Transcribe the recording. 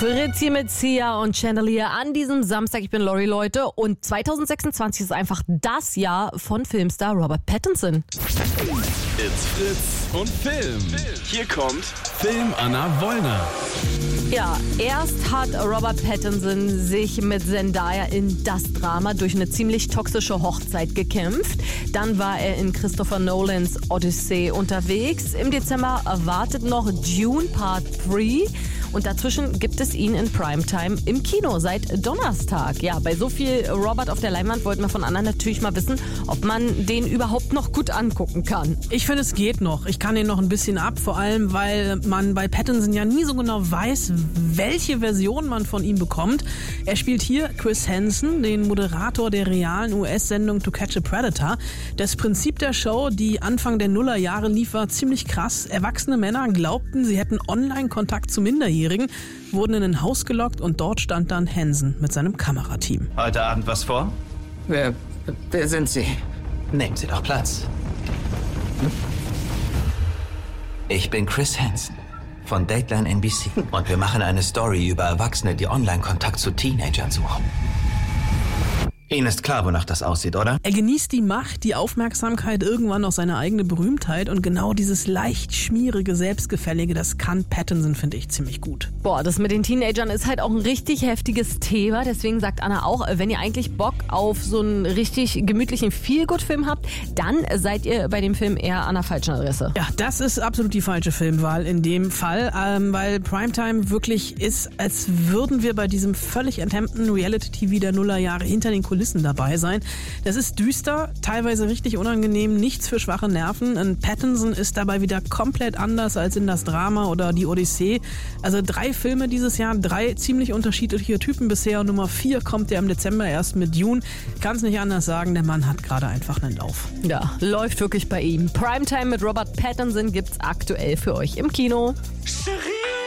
Fritz hier mit Sia und Chandelier an diesem Samstag. Ich bin Lori, Leute. Und 2026 ist einfach das Jahr von Filmstar Robert Pattinson. It's Fritz und Film. Hier kommt Film Anna Wollner. Ja, erst hat Robert Pattinson sich mit Zendaya in das Drama durch eine ziemlich toxische Hochzeit gekämpft. Dann war er in Christopher Nolans Odyssey unterwegs. Im Dezember erwartet noch Dune Part 3. Und dazwischen gibt es ihn in Primetime im Kino seit Donnerstag. Ja, bei so viel Robert auf der Leinwand wollten wir von anderen natürlich mal wissen, ob man den überhaupt noch gut angucken kann. Ich finde, es geht noch. Ich kann den noch ein bisschen ab, vor allem, weil man bei Pattinson ja nie so genau weiß, welche Version man von ihm bekommt. Er spielt hier Chris Hansen, den Moderator der realen US-Sendung To Catch a Predator. Das Prinzip der Show, die Anfang der Nullerjahre lief, war ziemlich krass. Erwachsene Männer glaubten, sie hätten Online-Kontakt zu Minderjährigen, wurden in ein Haus gelockt und dort stand dann Hansen mit seinem Kamerateam. Heute Abend was vor? Wer sind Sie? Nehmen Sie doch Platz. Ich bin Chris Hansen von Dateline NBC und wir machen eine Story über Erwachsene, die Online-Kontakt zu Teenagern suchen. Ihnen ist klar, wonach das aussieht, oder? Er genießt die Macht, die Aufmerksamkeit, irgendwann auch seine eigene Berühmtheit und genau dieses leicht schmierige, selbstgefällige, das kann Pattinson, finde ich, ziemlich gut. Boah, das mit den Teenagern ist halt auch ein richtig heftiges Thema. Deswegen sagt Anna auch, wenn ihr eigentlich Bock auf so einen richtig gemütlichen Feel-Good-Film habt, dann seid ihr bei dem Film eher an der falschen Adresse. Ja, das ist absolut die falsche Filmwahl in dem Fall, weil Primetime wirklich ist, als würden wir bei diesem völlig enthemmten Reality-TV der Nullerjahre hinter den Kulissen dabei sein. Das ist düster, teilweise richtig unangenehm, nichts für schwache Nerven. Und Pattinson ist dabei wieder komplett anders als in das Drama oder die Odyssee. Also 3 Filme dieses Jahr, 3 ziemlich unterschiedliche Typen bisher und Nummer 4 kommt ja im Dezember erst mit Dune. Kann es nicht anders sagen, der Mann hat gerade einfach einen Lauf. Ja, läuft wirklich bei ihm. Primetime mit Robert Pattinson gibt's aktuell für euch im Kino. Cherie!